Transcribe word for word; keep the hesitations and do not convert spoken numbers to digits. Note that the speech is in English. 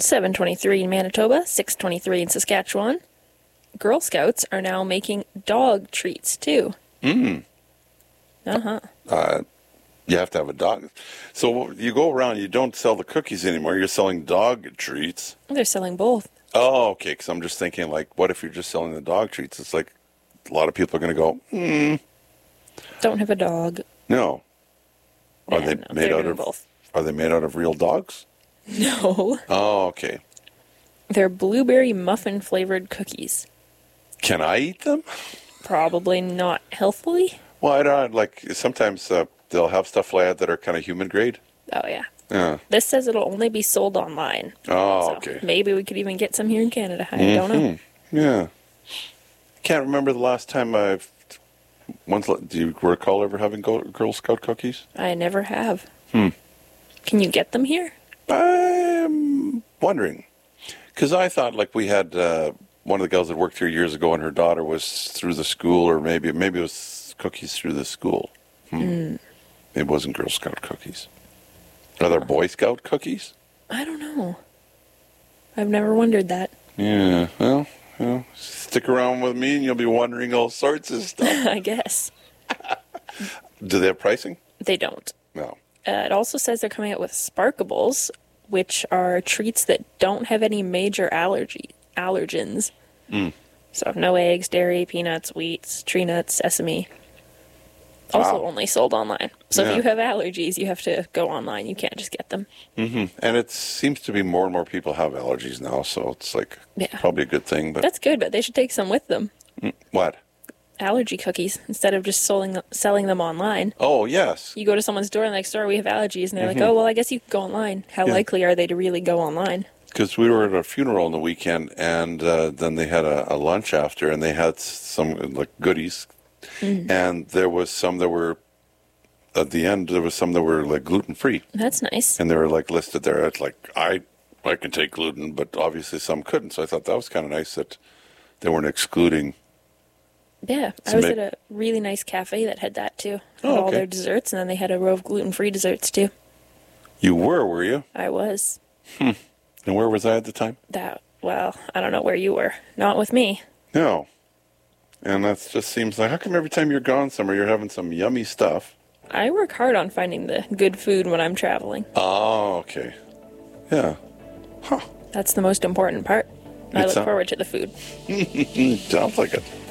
seven twenty-three in Manitoba, six twenty-three in Saskatchewan. Girl Scouts are now making dog treats, too. Mm. Uh-huh. Uh, you have to have a dog. So you go around, you don't sell the cookies anymore. You're selling dog treats. They're selling both. Oh, okay. Because I'm just thinking, like, what if you're just selling the dog treats? It's like a lot of people are going to go, hmm. Don't have a dog. No. Are Yeah, they no, made they're out doing of? both. Are they made out of real dogs? No. Oh, okay. They're blueberry muffin flavored cookies. Can I eat them? Probably not healthily. Well, I don't like. Sometimes uh, they'll have stuff like that that are kind of human grade. Oh, yeah. Yeah. This says it'll only be sold online. Oh, So okay. maybe we could even get some here in Canada. I Mm-hmm. don't know. Yeah. Can't remember the last time I've. When's, do you recall ever having Go- Girl Scout cookies? I never have. Hmm. Can you get them here? I'm wondering. Because I thought like we had uh, one of the girls that worked here years ago and her daughter was through the school, or maybe maybe it was cookies through the school. Hmm. Mm. It wasn't Girl Scout cookies. Are there Boy Scout cookies? I don't know. I've never wondered that. Yeah, well, well, stick around with me and you'll be wondering all sorts of stuff. I guess. Do they have pricing? They don't. No. Uh, it also says they're coming out with Sparkables, which are treats that don't have any major allergy allergens. Mm. So no eggs, dairy, peanuts, wheats, tree nuts, sesame. Also Wow. only sold online. So Yeah. if you have allergies, you have to go online. You can't just get them. Mm-hmm. And it seems to be more and more people have allergies now, so it's like Yeah. probably a good thing. But That's good, but they should take some with them. Mm, what? Allergy cookies instead of just selling them, selling them online. Oh, yes. You go to someone's door and like, sorry, we have allergies, and they're Mhm. like, oh, well, I guess you could go online. How Yeah. likely are they to really go online? Because we were at a funeral on the weekend, and uh, then they had a, a lunch after, and they had some like goodies, Mm. and there was some that were at the end. There was some that were like gluten free, That's nice. and they were like listed there. It's like I I can take gluten, but obviously some couldn't. So I thought that was kind of nice that they weren't excluding. Yeah, I So was may- at a really nice cafe that had that too. Oh, Had all okay. their desserts, and then they had a row of gluten-free desserts too. You were, were you? I was. Hmm. And where was I at the time? That, well, I don't know where you were. Not with me. No. And that just seems like, how come every time you're gone somewhere, you're having some yummy stuff? I work hard on finding the good food when I'm traveling. Oh, okay. Yeah. That's the most important part. I It's look a- forward to the food. Sounds like it.